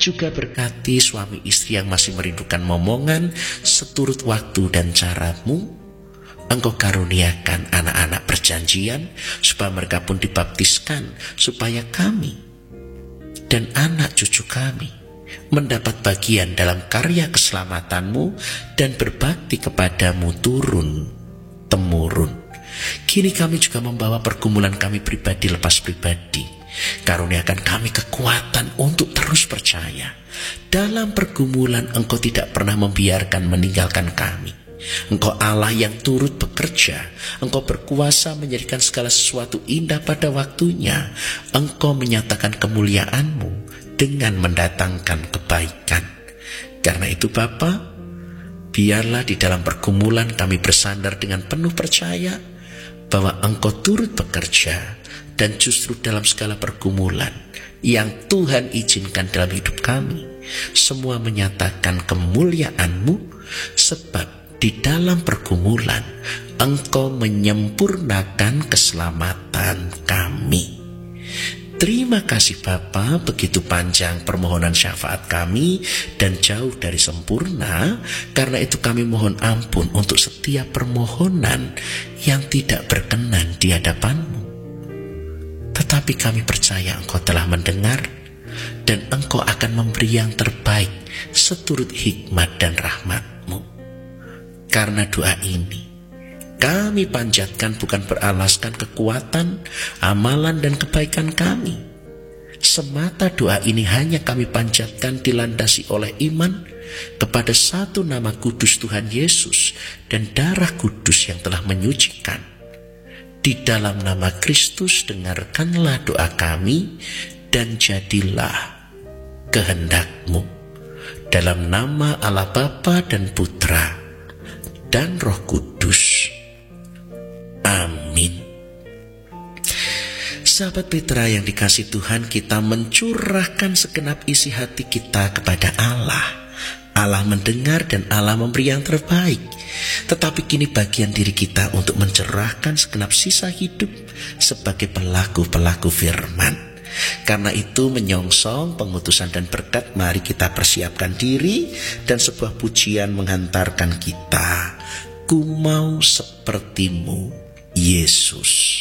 Juga berkati suami istri yang masih merindukan momongan seturut waktu dan caramu. Engkau karuniakan anak-anak perjanjian supaya mereka pun dibaptiskan, supaya kami dan anak cucu kami mendapat bagian dalam karya keselamatanmu dan berbakti kepadamu turun-temurun. Kini kami juga membawa pergumulan kami pribadi lepas pribadi. Karuniakan kami kekuatan untuk terus percaya. Dalam pergumulan Engkau tidak pernah membiarkan meninggalkan kami. Engkau Allah yang turut bekerja. Engkau berkuasa menjadikan segala sesuatu indah pada waktunya. Engkau menyatakan kemuliaan-Mu dengan mendatangkan kebaikan. Karena itu Bapa, biarlah di dalam pergumulan kami bersandar dengan penuh percaya bahwa Engkau turut bekerja, dan justru dalam segala pergumulan yang Tuhan izinkan dalam hidup kami, semua menyatakan kemuliaan-Mu, sebab di dalam pergumulan Engkau menyempurnakan keselamatan kami. Terima kasih Bapa, begitu panjang permohonan syafaat kami dan jauh dari sempurna. Karena itu kami mohon ampun untuk setiap permohonan yang tidak berkenan di hadapan-Mu. Tetapi kami percaya Engkau telah mendengar dan Engkau akan memberi yang terbaik seturut hikmat dan rahmat-Mu. Karena doa ini kami panjatkan bukan beralaskan kekuatan, amalan dan kebaikan kami. Semata doa ini hanya kami panjatkan dilandasi oleh iman kepada satu nama kudus Tuhan Yesus dan darah kudus yang telah menyucikan. Di dalam nama Kristus dengarkanlah doa kami dan jadilah kehendak-Mu. Dalam nama Allah Bapa dan Putra dan Roh Kudus. Amin. Sahabat Petra yang dikasihi Tuhan, kita mencurahkan segenap isi hati kita kepada Allah. Allah mendengar dan Allah memberi yang terbaik. Tetapi kini bagian diri kita untuk mencerahkan segenap sisa hidup sebagai pelaku-pelaku firman. Karena itu menyongsong pengutusan dan berkat, mari kita persiapkan diri dan sebuah pujian menghantarkan kita. Ku mau seperti-Mu, Yesus.